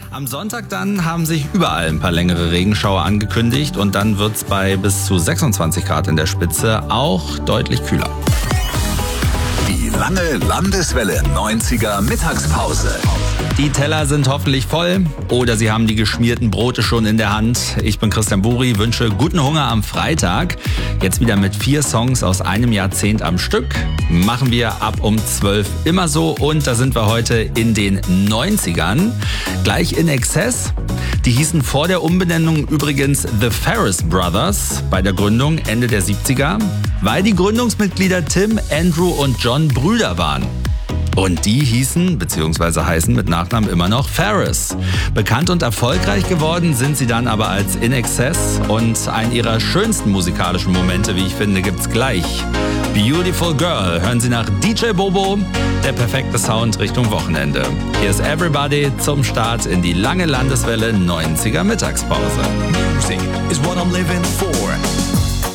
Am Sonntag dann haben sich überall ein paar längere Regenschauer angekündigt und dann wird es bei bis zu 26 Grad in der Spitze auch deutlich kühler. Die lange Landeswelle 90er Mittagspause. Die Teller sind hoffentlich voll oder Sie haben die geschmierten Brote schon in der Hand. Ich bin Christian Buri, wünsche guten Hunger am Freitag. Jetzt wieder mit 4 Songs aus einem Jahrzehnt am Stück. Machen wir ab um 12 immer so und da sind wir heute in den 90ern. Gleich in Exzess. Die hießen vor der Umbenennung übrigens The Ferris Brothers bei der Gründung Ende der 70er, weil die Gründungsmitglieder Tim, Andrew und John Brüder waren. Und die hießen bzw. heißen mit Nachnamen immer noch Ferris. Bekannt und erfolgreich geworden sind sie dann aber als In Excess und einen ihrer schönsten musikalischen Momente, wie ich finde, gibt's gleich. Beautiful Girl, hören Sie nach DJ Bobo, der perfekte Sound Richtung Wochenende. Hier ist Everybody zum Start in die lange Landeswelle 90er Mittagspause. Music is what I'm living for.